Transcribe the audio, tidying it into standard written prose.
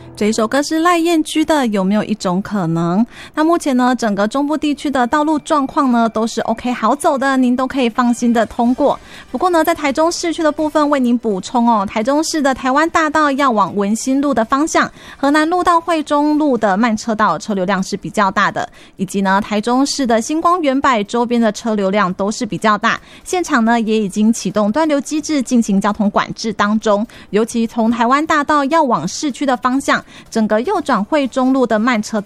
这一首歌是赖燕居的有没有一种可能。那目前呢整个中部地区的道路状况呢都是 OK 好走的，您都可以放心的通过。不过呢在台中市区的部分为您补充哦，台中市的台湾大道要往文心路的方向，河南路到惠中路的慢车道车流量是比较大的，以及呢台中市的星光远百周边的车流量都是比较大，现场呢也已经启动断流机制进行交通管制当中。尤其从台湾大道要往市区的方向，整个右转惠中路的慢车